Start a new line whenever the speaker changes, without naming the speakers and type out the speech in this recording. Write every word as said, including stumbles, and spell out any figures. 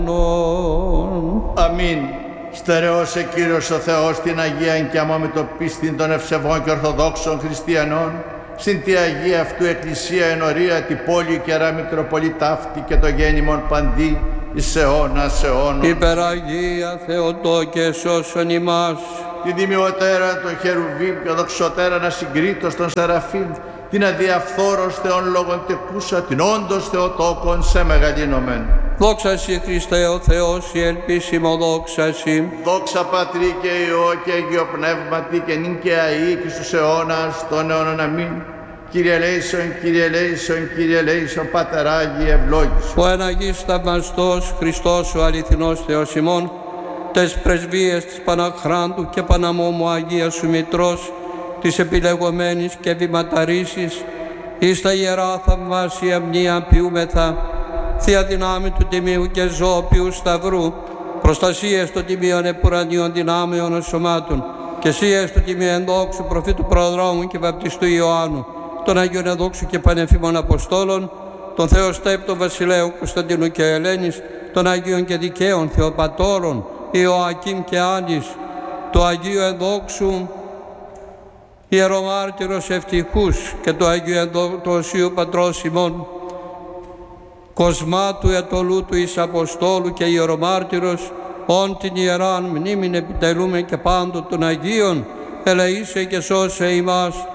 Αμήν. Στερεώσε Κύριος ο Θεός την Αγία εν και αμόμητο πίστην των ευσεβών και ορθοδόξων χριστιανών, συν τη Αγία αυτού Εκκλησία ενωρία τη πόλη καιρά Μητροπολίτα αυτή και το γέννημον παντί εις αιώνας αιώνων.
Υπεραγία Θεοτό και σώσον ημάς.
Την τιμιωτέρα των Χερουβίμ και δοξωτέρα να συγκρίτως των Σεραφείμ, την αδιαφθόρος Θεόν λόγων τεκούσα, την όντως Θεοτόκον σε μεγαλύνομεν.
Δόξα Συ Χριστέ ο Θεός, η ελπίσιμο δόξα Συ.
Δόξα Πατρί και Υιό και Αγίο Πνεύματι και νυν και αεί και στους αιώνας των αιώνων. Αμήν. Κύριε ελέησον, Κύριε ελέησον, Κύριε ελέησον, Πάτερ Άγιε ευλόγησον.
Ο εν Αγίης θαυμαστός Χριστός ο αληθινός Θεός ημών, τες πρεσβείες της Παναχράντου και Παναμόμου Αγίας Σου Μητρός, της επιλεγωμένης και βηματαρίσης, εις τα Ιερά Θαυμάσια μνήα ποιούμεθα, Θεία δυνάμει του Τιμίου και Ζώπιου Σταυρού, προστασίες των Τιμίων Επουρανίων δυνάμεων σωμάτων, και εσίες του Τιμίου Ενδόξου Προφήτου Προδρόμου και Βαπτιστού Ιωάννου, των Αγίων Ενδόξου και Πανεφήμων Αποστόλων, των Θεοστέπτων Βασιλέου Κωνσταντινού και Ελένης, των Αγίων και Δικαίων Θεοπατώρων, Ιωακήμ και Άννης, του Αγίου Ενδόξου Ιερομάρτυρος Ευτυχούς και του Αγίου Ενδόξου Πατρός ημών, Κοσμάτου Ετωλού του εις Αποστόλου και Ιερομάρτυρος, όν την Ιεράν μνήμην επιτελούμε και πάντων των Αγίων, ελεήσε και σώσε ημάς.